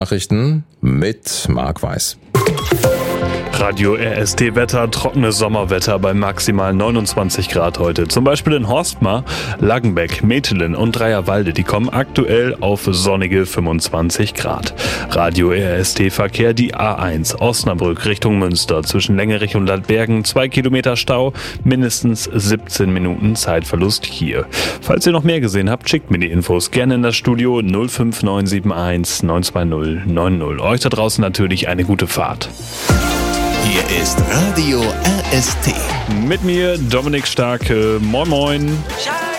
Nachrichten mit Marc Weiß. Radio RST Wetter, trockenes Sommerwetter bei maximal 29 Grad heute. Zum Beispiel in Horstmar, Langenbeck, Metelen und Dreierwalde. Die kommen aktuell auf sonnige 25 Grad. Radio RST Verkehr, die A1 Osnabrück Richtung Münster. Zwischen Längerich und Ladbergen 2 Kilometer Stau, mindestens 17 Minuten Zeitverlust hier. Falls ihr noch mehr gesehen habt, schickt mir die Infos gerne in das Studio 05971 920 90. Euch da draußen natürlich eine gute Fahrt. Hier ist Radio RST. Mit mir Dominik Starke. Moin moin.